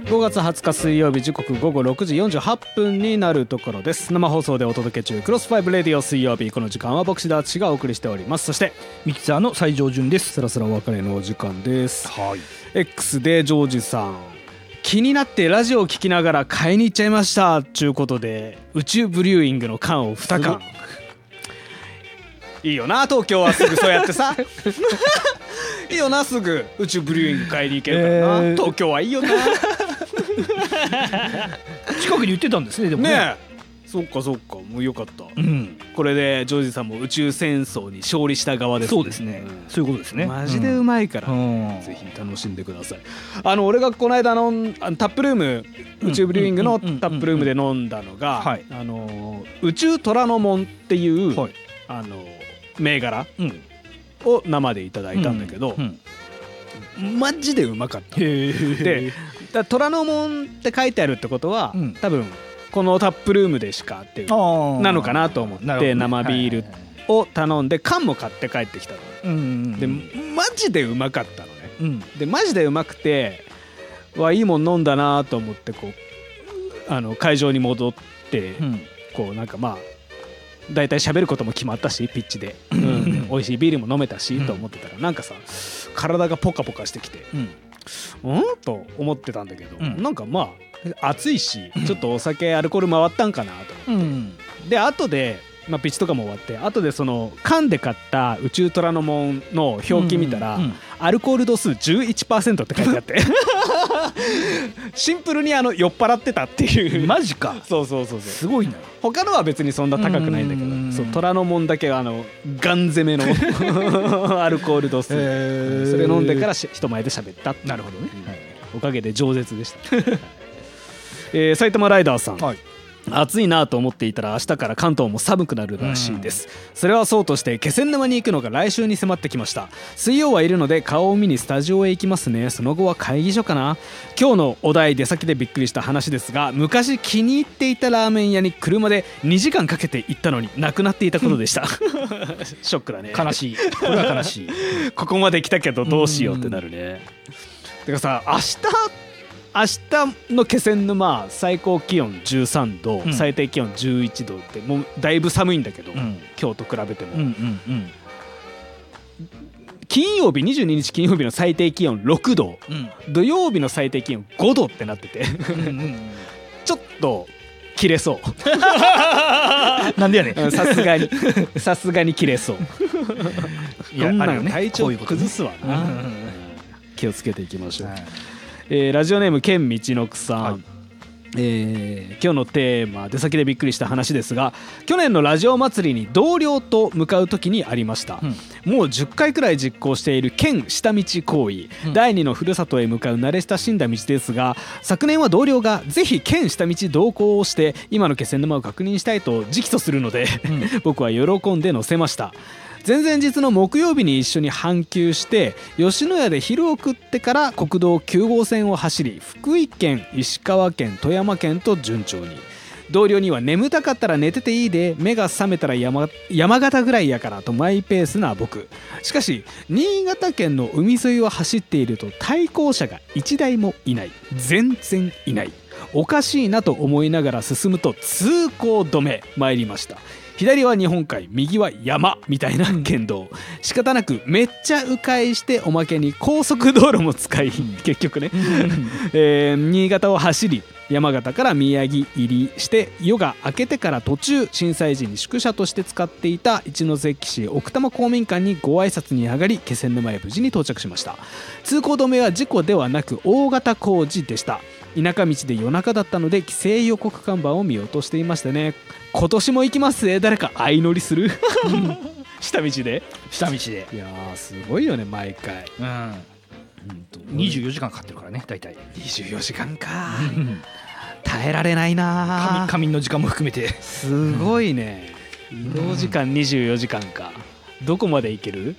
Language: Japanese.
5月20日水曜日、時刻午後6時48分になるところです。生放送でお届け中、クロスファイブレディオ水曜日。この時間は僕志田敦がお送りしております。そしてミキサーの西条潤です。 そろそろお別れのお時間です。 はい。 X でジョージさん、気になってラジオを聞きながら買いに行っちゃいましたということで、宇宙ブリューイングの缶を2缶。いいよな、東京はすぐそうやってさいいよな、すぐ宇宙ブリューイング買いに行けるからな、東京はいいよな近くに売ってたんですね。でもねえ、そっかそっか、もうよかった、 うん、 これでジョージさんも宇宙戦争に勝利した側ですね。 そうですね、そういうことですね。 マジでうまいから、ぜひ楽しんでください。俺がこの間のタップルーム、宇宙ブリューイングのタップルームで飲んだのが、宇宙虎ノ門っていう、はい、銘柄を生でいただいたんだけど、マジでうまかった。で、虎ノ門って書いてあるってことは、多分このタップルームでしかっていうなのかなと思って、生ビールを頼んで缶も買って帰ってきたの。でマジでうまかったのね。でマジでうまくて、いいもん飲んだなと思って、こう会場に戻って、こうなんかまあだいたい喋ることも決まったし、ピッチで、美味しいビールも飲めたし、と思ってたら、なんかさ、体がポカポカしてきて、と思ってたんだけど、なんかまあ暑いし、ちょっとお酒アルコール回ったんかなと思って、で後で、ピッチとかも終わって、後でその缶で買った宇宙虎ノ門の表記見たら、アルコール度数 11% って書いてあってシンプルに酔っ払ってたっていう。 マジか。 そうすごいな。 他のは別にそんな高くないんだけど、そう、虎ノ門だけガン攻めのアルコール度数、それ飲んでから人前で喋った。 なるほどね、 おかげで饒舌でした埼玉ライダーさん、はい、暑いなと思っていたら明日から関東も寒くなるらしいです。それはそうとして気仙沼に行くのが来週に迫ってきました。水曜はいるので顔を見にスタジオへ行きますね。その後は会議所かな。今日のお題出先でびっくりした話ですが、昔気に入っていたラーメン屋に車で2時間かけて行ったのになくなっていたことでしたショックだね。 悲しい。これは悲しいここまで来たけどどうしようってなるね。てかさ、明日の気仙沼最高気温13度、最低気温11度ってもうだいぶ寒いんだけど、今日と比べても、金曜日22日金曜日の最低気温6度、土曜日の最低気温5度ってなっててちょっと切れそうなんでやねん。 さすがに切れそういや、あるよね、 体調崩すわな。気をつけていきましょう。ラジオネームケン道のくさん、今日のテーマ出先でびっくりした話ですが、去年のラジオ祭りに同僚と向かう時にありました、もう10回くらい実行している県下道行為、第2のふるさとへ向かう慣れ親しんだ道ですが、昨年は同僚がぜひ県下道同行をして今の気仙沼を確認したいと直訴するので、僕は喜んで乗せました。前々日の木曜日に一緒に阪急して吉野家で昼を食ってから国道9号線を走り、福井県、石川県、富山県と順調に。同僚には眠たかったら寝てていいで、目が覚めたら山形ぐらいやからとマイペースな僕。しかし新潟県の海沿いを走っていると対向車が1台もいない。全然いない。おかしいなと思いながら進むと通行止め参りました。左は日本海、右は山みたいな県道。仕方なくめっちゃ迂回して、おまけに高速道路も使い、結局ね新潟を走り、山形から宮城入りして夜が明けてから途中震災時に宿舎として使っていた一関市奥多摩公民館にご挨拶に上がり、気仙沼へ無事に到着しました。通行止めは事故ではなく大型工事でした。田舎道で夜中だったので規制予告看板を見落としていましたね。今年も行きますね。誰か相乗りする下道で。いやーすごいよね、毎回。 24時間かかってるからね、大体。 24時間か耐えられないな。 仮眠の時間も含めてすごいね。移動時間24時間か。どこまで行ける？